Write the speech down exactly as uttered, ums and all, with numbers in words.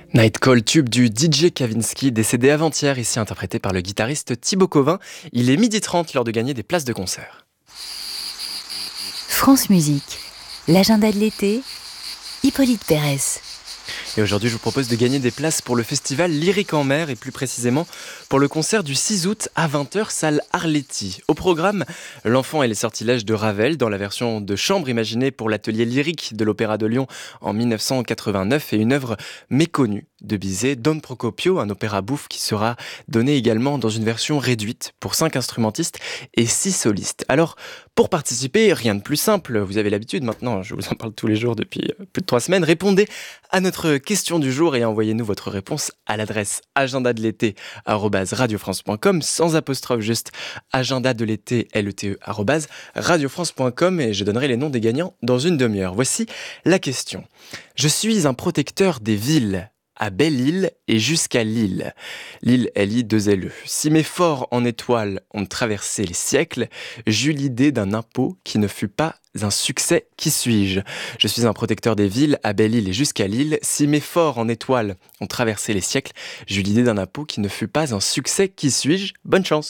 Night Call, tube du D J Kavinsky, décédé avant-hier, ici interprété par le guitariste Thibaut Covin. Il est midi trente, l'heure de gagner des places de concert. France Musique, l'agenda de l'été, Hippolyte Pérez. Et aujourd'hui, je vous propose de gagner des places pour le festival Lyrique en mer et plus précisément pour le concert du six août à vingt heures, salle Arletty. Au programme, L'Enfant et les sortilèges de Ravel dans la version de chambre imaginée pour l'atelier lyrique de l'Opéra de Lyon en dix-neuf cent quatre-vingt-neuf et une œuvre méconnue de Bizet, Don Procopio, un opéra bouffe qui sera donné également dans une version réduite pour cinq instrumentistes et six solistes. Alors, pour participer, rien de plus simple, vous avez l'habitude maintenant, je vous en parle tous les jours depuis plus de trois semaines, répondez à notre question du jour et envoyez-nous votre réponse à l'adresse agenda de l'été arobase radiofrance point com sans apostrophe, juste agenda de l'été L E T E arobase radiofrance point com et je donnerai les noms des gagnants dans une demi-heure. Voici la question. Je suis un protecteur des villes à Belle-Île et jusqu'à Lille. Lille, L I deux L E. Si mes forts en étoiles ont traversé les siècles, j'eus l'idée d'un impôt qui ne fut pas un succès. Qui suis-je ? Je suis un protecteur des villes à Belle-Île et jusqu'à Lille. Si mes forts en étoiles ont traversé les siècles, j'eus l'idée d'un impôt qui ne fut pas un succès. Qui suis-je ? Bonne chance !